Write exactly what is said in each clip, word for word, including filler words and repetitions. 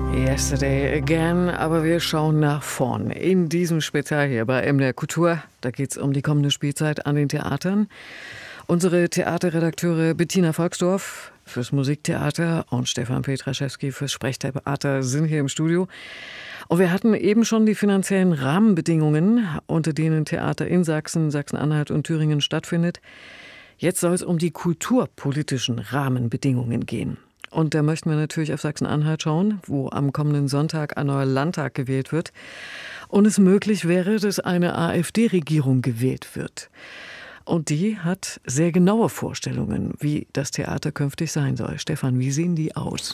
Yesterday again, aber wir schauen nach vorn. In diesem Spezial hier bei M D R Kultur, da geht es um die kommende Spielzeit an den Theatern. Unsere Theaterredakteure Bettina Volksdorf fürs Musiktheater und Stefan Petraschewski fürs Sprechtheater sind hier im Studio. Und wir hatten eben schon die finanziellen Rahmenbedingungen, unter denen Theater in Sachsen, Sachsen-Anhalt und Thüringen stattfindet. Jetzt soll es um die kulturpolitischen Rahmenbedingungen gehen. Und da möchten wir natürlich auf Sachsen-Anhalt schauen, wo am kommenden Sonntag ein neuer Landtag gewählt wird. Und es möglich wäre, dass eine AfD-Regierung gewählt wird. Und die hat sehr genaue Vorstellungen, wie das Theater künftig sein soll. Stefan, wie sehen die aus?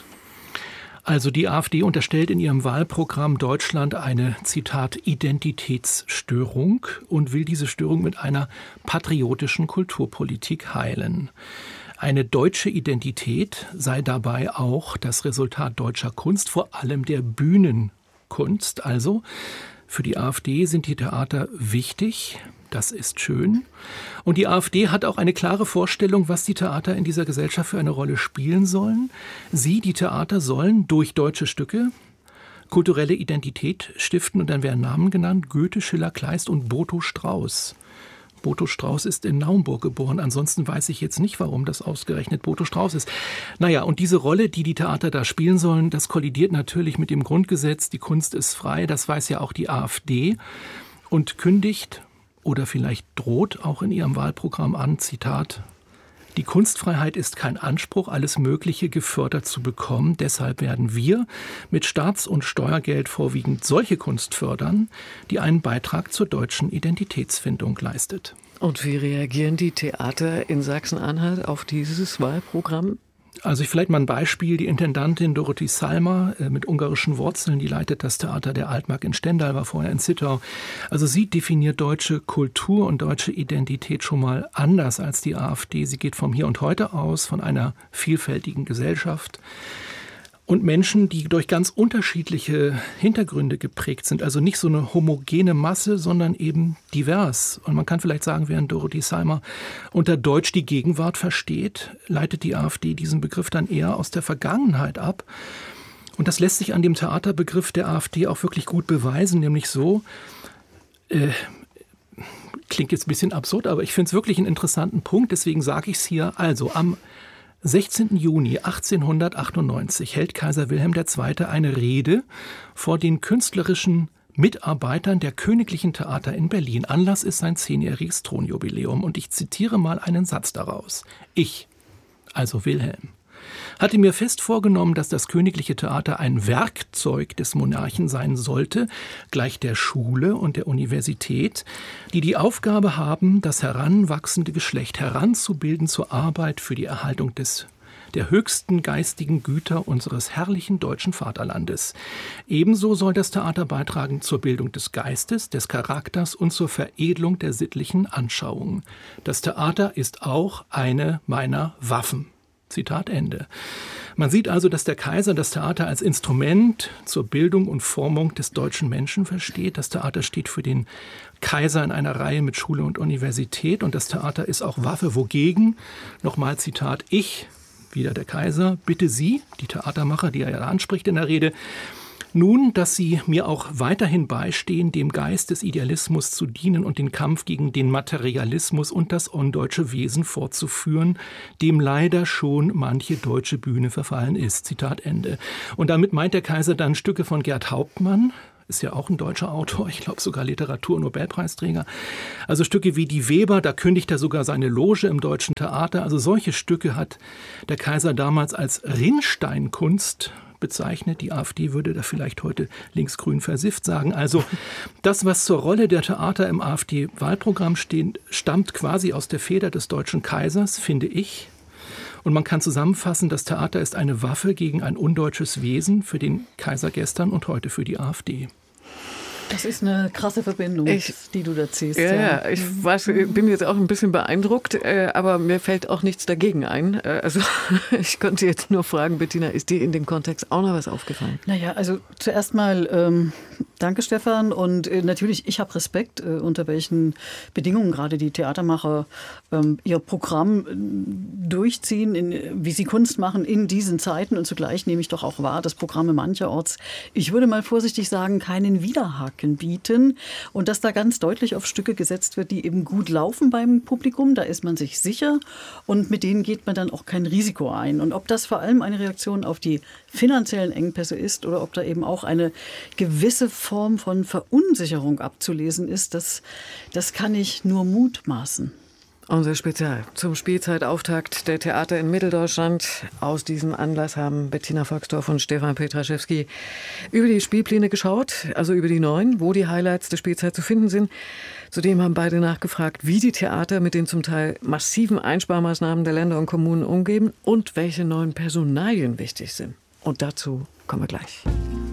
Also die AfD unterstellt in ihrem Wahlprogramm Deutschland eine, Zitat, Identitätsstörung und will diese Störung mit einer patriotischen Kulturpolitik heilen. Eine deutsche Identität sei dabei auch das Resultat deutscher Kunst, vor allem der Bühnenkunst. Also für die AfD sind die Theater wichtig. Das ist schön. Und die AfD hat auch eine klare Vorstellung, was die Theater in dieser Gesellschaft für eine Rolle spielen sollen. Sie, die Theater, sollen durch deutsche Stücke kulturelle Identität stiften. Und dann werden Namen genannt: Goethe, Schiller, Kleist und Boto Strauß. Boto Strauß ist in Naumburg geboren. Ansonsten weiß ich jetzt nicht, warum das ausgerechnet Boto Strauß ist. Naja, und diese Rolle, die die Theater da spielen sollen, das kollidiert natürlich mit dem Grundgesetz. Die Kunst ist frei, das weiß ja auch die AfD. Und kündigt oder vielleicht droht auch in ihrem Wahlprogramm an, Zitat: Die Kunstfreiheit ist kein Anspruch, alles Mögliche gefördert zu bekommen. Deshalb werden wir mit Staats- und Steuergeld vorwiegend solche Kunst fördern, die einen Beitrag zur deutschen Identitätsfindung leistet. Und wie reagieren die Theater in Sachsen-Anhalt auf dieses Wahlprogramm? Also ich vielleicht mal ein Beispiel. Die Intendantin Dorothee Salmer äh, mit ungarischen Wurzeln, die leitet das Theater der Altmark in Stendal, war vorher in Zittau. Also sie definiert deutsche Kultur und deutsche Identität schon mal anders als die AfD. Sie geht vom Hier und Heute aus, von einer vielfältigen Gesellschaft. Und Menschen, die durch ganz unterschiedliche Hintergründe geprägt sind, also nicht so eine homogene Masse, sondern eben divers. Und man kann vielleicht sagen, während Dorothee Salmer unter Deutsch die Gegenwart versteht, leitet die AfD diesen Begriff dann eher aus der Vergangenheit ab. Und das lässt sich an dem Theaterbegriff der AfD auch wirklich gut beweisen, nämlich so, äh, klingt jetzt ein bisschen absurd, aber ich finde es wirklich einen interessanten Punkt, deswegen sage ich es hier. Also am sechzehnten Juni achtzehnhundertachtundneunzig hält Kaiser Wilhelm der Zweite eine Rede vor den künstlerischen Mitarbeitern der Königlichen Theater in Berlin. Anlass ist sein zehnjähriges Thronjubiläum. Und ich zitiere mal einen Satz daraus. Ich, also Wilhelm, hatte mir fest vorgenommen, dass das Königliche Theater ein Werkzeug des Monarchen sein sollte, gleich der Schule und der Universität, die die Aufgabe haben, das heranwachsende Geschlecht heranzubilden zur Arbeit für die Erhaltung des der höchsten geistigen Güter unseres herrlichen deutschen Vaterlandes. Ebenso soll das Theater beitragen zur Bildung des Geistes, des Charakters und zur Veredelung der sittlichen Anschauungen. Das Theater ist auch eine meiner Waffen. Zitat Ende. Man sieht also, dass der Kaiser das Theater als Instrument zur Bildung und Formung des deutschen Menschen versteht. Das Theater steht für den Kaiser in einer Reihe mit Schule und Universität. Und das Theater ist auch Waffe. Wogegen? Nochmal Zitat: Ich, wieder der Kaiser, bitte Sie, die Theatermacher, die er ja anspricht in der Rede, nun, dass Sie mir auch weiterhin beistehen, dem Geist des Idealismus zu dienen und den Kampf gegen den Materialismus und das undeutsche Wesen fortzuführen, dem leider schon manche deutsche Bühne verfallen ist. Zitat Ende. Und damit meint der Kaiser dann Stücke von Gerd Hauptmann, ist ja auch ein deutscher Autor, ich glaube sogar Literatur-Nobelpreisträger. Also Stücke wie die Weber, da kündigt er sogar seine Loge im Deutschen Theater. Also solche Stücke hat der Kaiser damals als Rinnsteinkunst bezeichnet. Die AfD würde da vielleicht heute linksgrün versifft sagen. Also das, was zur Rolle der Theater im AfD-Wahlprogramm steht, stammt quasi aus der Feder des deutschen Kaisers, finde ich. Und man kann zusammenfassen, das Theater ist eine Waffe gegen ein undeutsches Wesen für den Kaiser gestern und heute für die AfD. Das ist eine krasse Verbindung, ich, die du da ziehst. Ja, ja. ich weiß, bin jetzt auch ein bisschen beeindruckt, aber mir fällt auch nichts dagegen ein. Also ich konnte jetzt nur fragen, Bettina, ist dir in dem Kontext auch noch was aufgefallen? Naja, also zuerst mal ähm, danke Stefan und äh, natürlich, ich habe Respekt, äh, unter welchen Bedingungen gerade die Theatermacher ähm, ihr Programm äh, durchziehen, in, wie sie Kunst machen in diesen Zeiten und zugleich nehme ich doch auch wahr, dass Programme mancherorts, ich würde mal vorsichtig sagen, keinen Widerhaken bieten und dass da ganz deutlich auf Stücke gesetzt wird, die eben gut laufen beim Publikum, da ist man sich sicher und mit denen geht man dann auch kein Risiko ein. Und ob das vor allem eine Reaktion auf die finanziellen Engpässe ist oder ob da eben auch eine gewisse Form von Verunsicherung abzulesen ist, das, das kann ich nur mutmaßen. Unser Spezial zum Spielzeitauftakt der Theater in Mitteldeutschland. Aus diesem Anlass haben Bettina Volksdorf und Stefan Petraschewski über die Spielpläne geschaut, also über die neuen, wo die Highlights der Spielzeit zu finden sind. Zudem haben beide nachgefragt, wie die Theater mit den zum Teil massiven Einsparmaßnahmen der Länder und Kommunen umgehen und welche neuen Personalien wichtig sind. Und dazu kommen wir gleich.